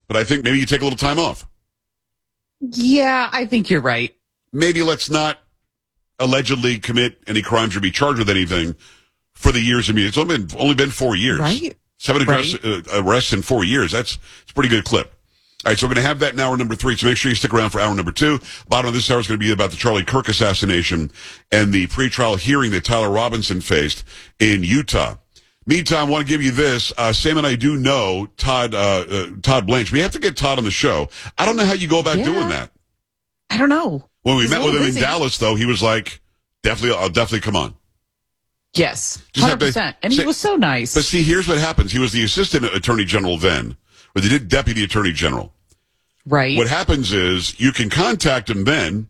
But I think maybe you take a little time off. Yeah, I think you're right. Maybe let's not allegedly commit any crimes or be charged with anything for the years. I mean, it's only been 4 years. Right. 7 arrests in 4 years. It's a pretty good clip. All right, so we're going to have that in hour number 3, so make sure you stick around for hour number 2. Bottom of this hour is going to be about the Charlie Kirk assassination and the pretrial hearing that Tyler Robinson faced in Utah. Meantime, I want to give you this. Sam and I do know Todd Blanche. We have to get Todd on the show. I don't know how you go about doing that. I don't know. When we met with him in Dallas, though, he was like, I'll definitely come on. Yes, 100%. And he was so nice. But see, here's what happens. He was the assistant attorney general then, or the deputy attorney general. Right. What happens is you can contact him then.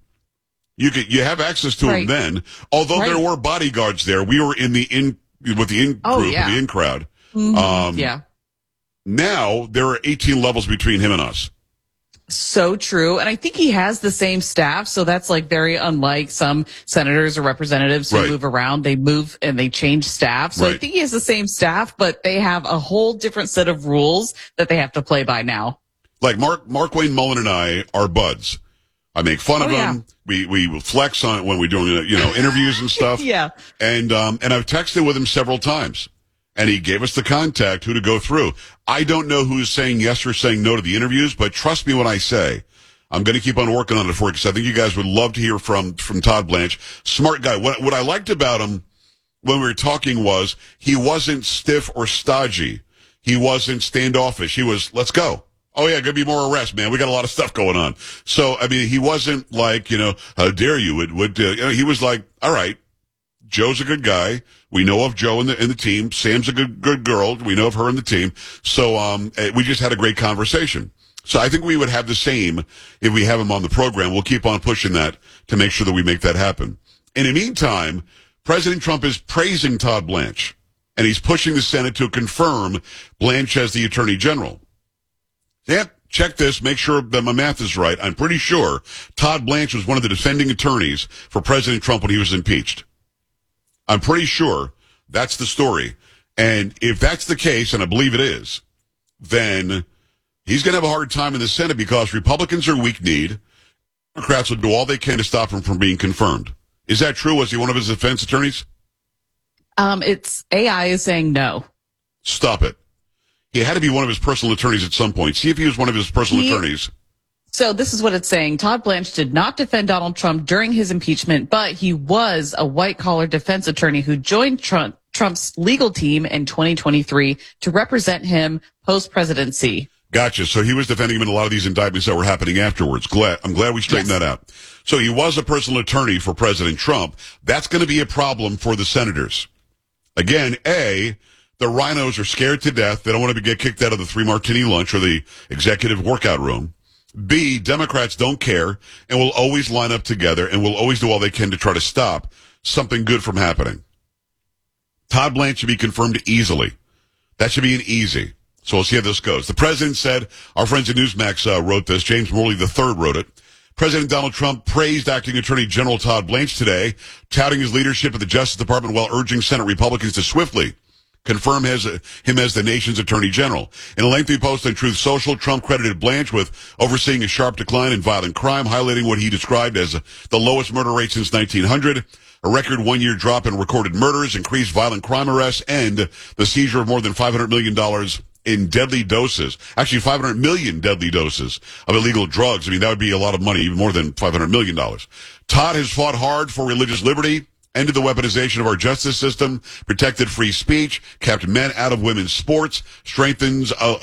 You have access to him then. Although there were bodyguards there, we were with the in crowd. Mm-hmm. Now there are 18 levels between him and us. So true. And I think he has the same staff. So that's like very unlike some senators or representatives who move around. They move and they change staff. So I think he has the same staff, but they have a whole different set of rules that they have to play by now. Like Mark Wayne Mullen and I are buds. I make fun of him. We flex on it when we're doing, interviews and stuff. Yeah. And I've texted with him several times. And he gave us the contact, who to go through. I don't know who's saying yes or saying no to the interviews, but trust me when I say, I'm going to keep on working on it for you, because I think you guys would love to hear from Todd Blanche. Smart guy. What I liked about him when we were talking was he wasn't stiff or stodgy. He wasn't standoffish. He was, let's go. Oh, yeah, going to be more arrests, man. We got a lot of stuff going on. So, I mean, he wasn't like, how dare you? He was like, all right, Joe's a good guy. We know of Joe in the team. Sam's a good girl. We know of her in the team. So, we just had a great conversation. So I think we would have the same if we have him on the program. We'll keep on pushing that to make sure that we make that happen. In the meantime, President Trump is praising Todd Blanche, and he's pushing the Senate to confirm Blanche as the Attorney General. Yep. Check this. Make sure that my math is right. I'm pretty sure Todd Blanche was one of the defending attorneys for President Trump when he was impeached. I'm pretty sure that's the story. And if that's the case, and I believe it is, then he's going to have a hard time in the Senate because Republicans are weak-kneed. Democrats will do all they can to stop him from being confirmed. Is that true? Was he one of his defense attorneys? It's AI is saying no. Stop it. He had to be one of his personal attorneys at some point. See if he was one of his personal attorneys. So this is what it's saying. Todd Blanche did not defend Donald Trump during his impeachment, but he was a white-collar defense attorney who joined Trump's legal team in 2023 to represent him post-presidency. Gotcha. So he was defending him in a lot of these indictments that were happening afterwards. I'm glad we straightened that out. So he was a personal attorney for President Trump. That's going to be a problem for the senators. Again, the rhinos are scared to death. They don't want to get kicked out of the 3-martini lunch or the executive workout room. B, Democrats don't care and will always line up together and will always do all they can to try to stop something good from happening. Todd Blanche should be confirmed easily. That should be an easy. So we'll see how this goes. The president said, our friends at Newsmax wrote this, James Morley III wrote it. President Donald Trump praised Acting Attorney General Todd Blanche today, touting his leadership at the Justice Department while urging Senate Republicans to swiftly confirm him as the nation's attorney general. In a lengthy post on Truth Social, Trump credited Blanche with overseeing a sharp decline in violent crime, highlighting what he described as the lowest murder rate since 1900, a record one-year drop in recorded murders, increased violent crime arrests, and the seizure of more than $500 million in deadly doses. Actually, 500 million deadly doses of illegal drugs. I mean, that would be a lot of money, even more than $500 million. Todd has fought hard for religious liberty, ended the weaponization of our justice system, protected free speech, kept men out of women's sports, strengthened,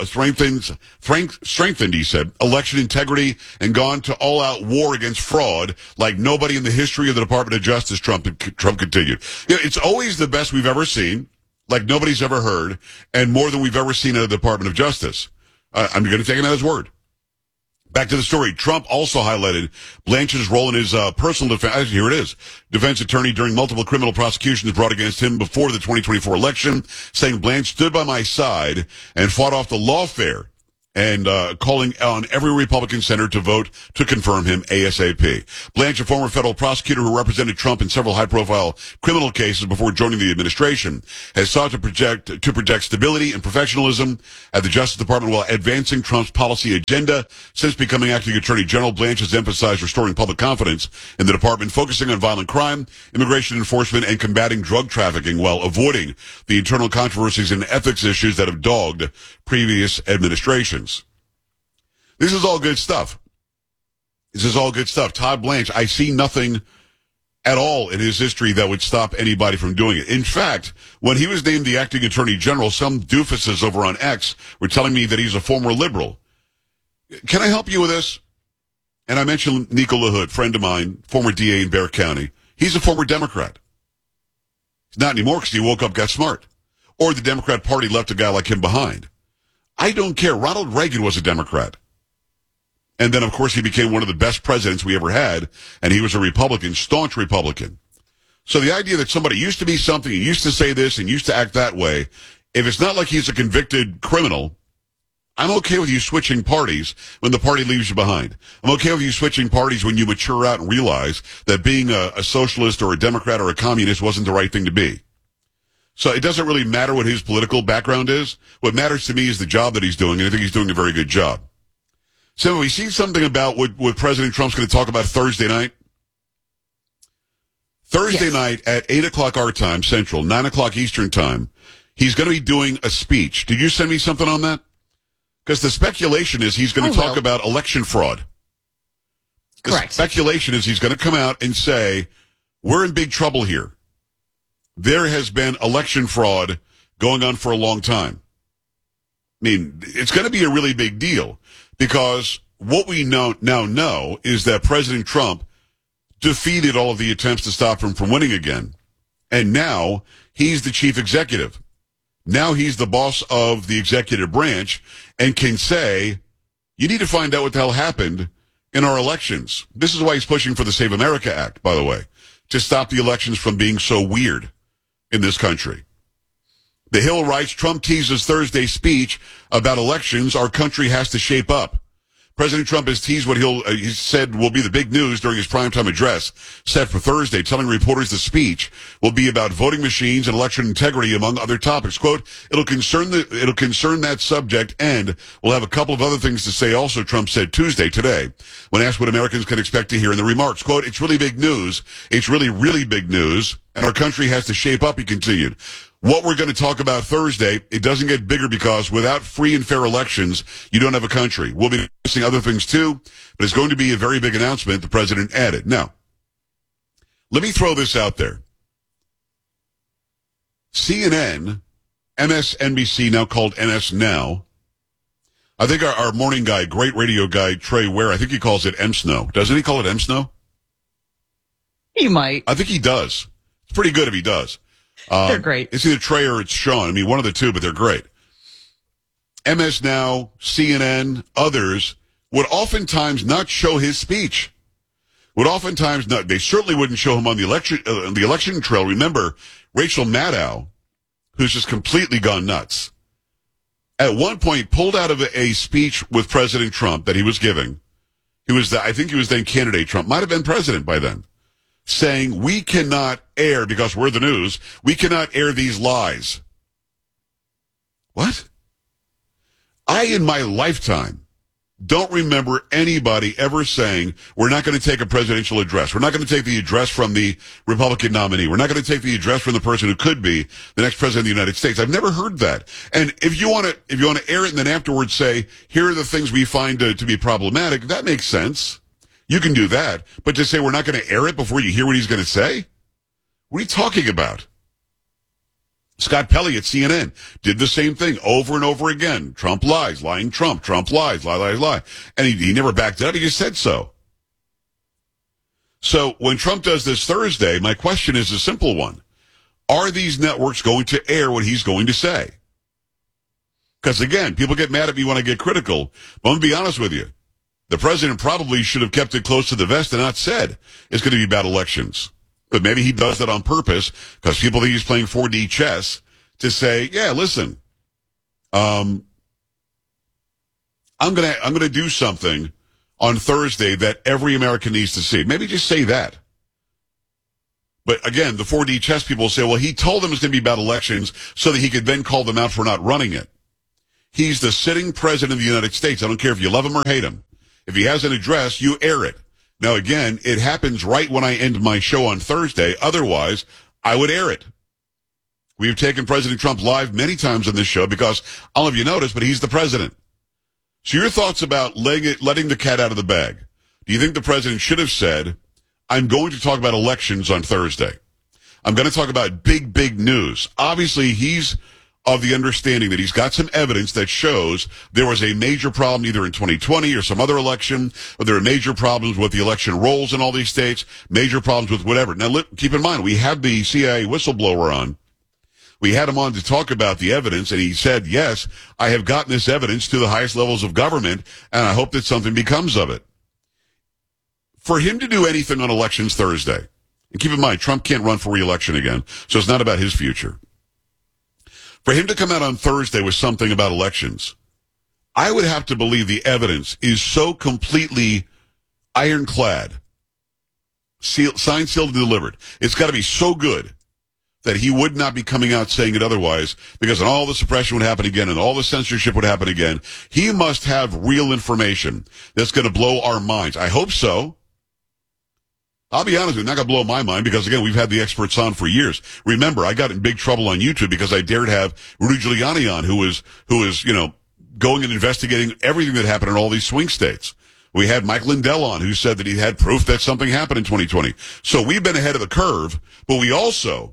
he said, election integrity, and gone to all-out war against fraud like nobody in the history of the Department of Justice, Trump continued. It's always the best we've ever seen, like nobody's ever heard, and more than we've ever seen in the Department of Justice. I'm going to take him at his word. Back to the story. Trump also highlighted Blanche's role in his personal defense. Here it is. Defense attorney during multiple criminal prosecutions brought against him before the 2024 election, saying Blanche stood by my side and fought off the lawfare and calling on every Republican senator to vote to confirm him ASAP. Blanche, a former federal prosecutor who represented Trump in several high-profile criminal cases before joining the administration, has sought to project stability and professionalism at the Justice Department while advancing Trump's policy agenda. Since becoming acting Attorney General, Blanche has emphasized restoring public confidence in the department, focusing on violent crime, immigration enforcement, and combating drug trafficking while avoiding the internal controversies and ethics issues that have dogged previous administrations. This is all good stuff. Todd Blanche, I see nothing at all in his history that would stop anybody from doing it. In fact, when he was named the acting Attorney General, some doofuses over on X were telling me that he's a former liberal. Can I help you with this? And I mentioned Nico LaHood, friend of mine, former DA in Bexar County. He's a former Democrat. He's not anymore because he woke up, got smart. Or the Democrat Party left a guy like him behind. I don't care. Ronald Reagan was a Democrat. And then, of course, he became one of the best presidents we ever had, and he was a Republican, staunch Republican. So the idea that somebody used to be something, and used to say this, and used to act that way, if it's not like he's a convicted criminal, I'm okay with you switching parties when the party leaves you behind. I'm okay with you switching parties when you mature out and realize that being a socialist or a Democrat or a communist wasn't the right thing to be. So it doesn't really matter what his political background is. What matters to me is the job that he's doing, and I think he's doing a very good job. So we see something about what President Trump's going to talk about Thursday night. Thursday night at 8 o'clock our time, Central, 9 o'clock Eastern time, he's going to be doing a speech. Did you send me something on that? Because the speculation is he's going to talk about election fraud. Correct. The speculation is he's going to come out and say, we're in big trouble here. There has been election fraud going on for a long time. I mean, it's going to be a really big deal because what we now know is that President Trump defeated all of the attempts to stop him from winning again. And now he's the chief executive. Now he's the boss of the executive branch and can say, you need to find out what the hell happened in our elections. This is why he's pushing for the Save America Act, by the way, to stop the elections from being so weird in this country. The Hill writes, Trump teases Thursday's speech about elections our country has to shape up. President Trump has teased what he said will be the big news during his primetime address set for Thursday, telling reporters the speech will be about voting machines and election integrity, among other topics. Quote, it'll concern that subject, and we'll have a couple of other things to say also, Trump said today, when asked what Americans can expect to hear in the remarks. Quote, it's really big news. It's really, really big news, and our country has to shape up, he continued. What we're going to talk about Thursday, it doesn't get bigger because without free and fair elections, you don't have a country. We'll be discussing other things too, but it's going to be a very big announcement, the president added. Now, let me throw this out there. CNN, MSNBC, now called NS Now, I think our morning guy, great radio guy, Trey Ware, I think he calls it MSNO. Doesn't he call it MSNO? He might. I think he does. It's pretty good if he does. They're great. It's either Trey or it's Sean. I mean, one of the two, but they're great. MS Now, CNN, others would oftentimes not show his speech. They certainly wouldn't show him on the election trail. Remember, Rachel Maddow, who's just completely gone nuts, at one point pulled out of a speech with President Trump that he was giving. I think he was then candidate Trump, might have been president by then, saying, we cannot air, because we're the news, we cannot air these lies. What? I, in my lifetime, don't remember anybody ever saying, we're not going to take a presidential address. We're not going to take the address from the Republican nominee. We're not going to take the address from the person who could be the next president of the United States. I've never heard that. And if you want to air it and then afterwards say, here are the things we find to be problematic, that makes sense. You can do that. But to say we're not going to air it before you hear what he's going to say? What are you talking about? Scott Pelley at CNN did the same thing over and over again. Trump lies, lying Trump lies, lie. And he never backed it up. He just said so. So when Trump does this Thursday, my question is a simple one. Are these networks going to air what he's going to say? Because again, people get mad at me when I get critical. But I'm going to be honest with you. The president probably should have kept it close to the vest and not said it's going to be about elections. But maybe he does that on purpose because people think he's playing 4D chess to say, yeah, listen, I'm gonna do something on Thursday that every American needs to see. Maybe just say that. But again, the 4D chess people say, well, he told them it's going to be about elections so that he could then call them out for not running it. He's the sitting president of the United States. I don't care if you love him or hate him. If he has an address, you air it. Now, again, it happens right when I end my show on Thursday. Otherwise, I would air it. We've taken President Trump live many times on this show because, I don't know if you noticed, but he's the president. So your thoughts about letting the cat out of the bag. Do you think the president should have said, I'm going to talk about elections on Thursday. I'm going to talk about big, big news. Obviously, he's of the understanding that he's got some evidence that shows there was a major problem either in 2020 or some other election, or there are major problems with the election rolls in all these states, major problems with whatever. Now, keep in mind, we have the CIA whistleblower on. We had him on to talk about the evidence, and he said, yes, I have gotten this evidence to the highest levels of government, and I hope that something becomes of it. For him to do anything on elections Thursday, and keep in mind, Trump can't run for re-election again, so it's not about his future. For him to come out on Thursday with something about elections, I would have to believe the evidence is so completely ironclad, signed, sealed, and delivered. It's got to be so good that he would not be coming out saying it otherwise, because then all the suppression would happen again and all the censorship would happen again. He must have real information that's going to blow our minds. I hope so. I'll be honest with you, not going to blow my mind because, again, we've had the experts on for years. Remember, I got in big trouble on YouTube because I dared have Rudy Giuliani on, who is, going and investigating everything that happened in all these swing states. We had Mike Lindell on, who said that he had proof that something happened in 2020. So we've been ahead of the curve, but we also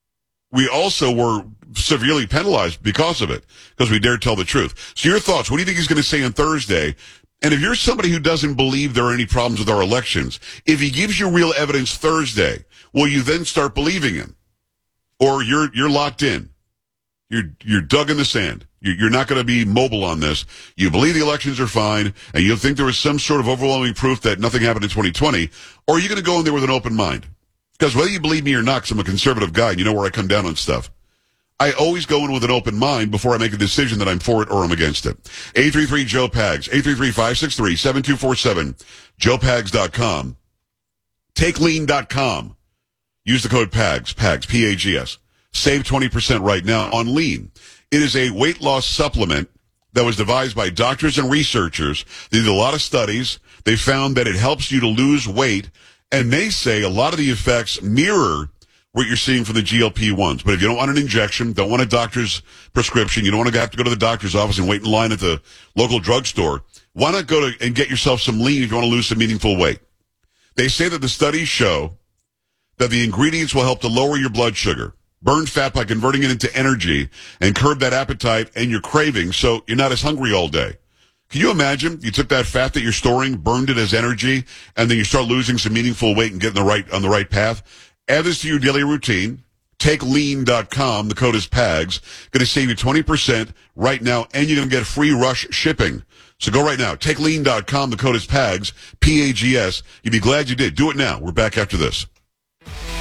were severely penalized because of it, because we dared tell the truth. So your thoughts, what do you think he's going to say on Thursday? And if you're somebody who doesn't believe there are any problems with our elections, if he gives you real evidence Thursday, will you then start believing him? Or you're locked in. You're dug in the sand. You're not going to be mobile on this. You believe the elections are fine, and you think there was some sort of overwhelming proof that nothing happened in 2020, or are you going to go in there with an open mind? Because whether you believe me or not, because I'm a conservative guy, and you know where I come down on stuff, I always go in with an open mind before I make a decision that I'm for it or I'm against it. 833-JOE-PAGS, 833-563-7247, joepags.com, takelean.com. Use the code PAGS, P-A-G-S. Save 20% right now on Lean. It is a weight loss supplement that was devised by doctors and researchers. They did a lot of studies. They found that it helps you to lose weight, and they say a lot of the effects mirror what you're seeing for the GLP-1s. But if you don't want an injection, don't want a doctor's prescription, you don't want to have to go to the doctor's office and wait in line at the local drugstore, why not go and get yourself some Lean if you want to lose some meaningful weight? They say that the studies show that the ingredients will help to lower your blood sugar, burn fat by converting it into energy, and curb that appetite and your cravings so you're not as hungry all day. Can you imagine you took that fat that you're storing, burned it as energy, and then you start losing some meaningful weight and getting on the right path? Add this to your daily routine. TakeLean.com. The code is PAGS. Going to save you 20% right now, and you're going to get free rush shipping. So go right now. TakeLean.com. The code is PAGS, P-A-G-S. You'd be glad you did. Do it now. We're back after this.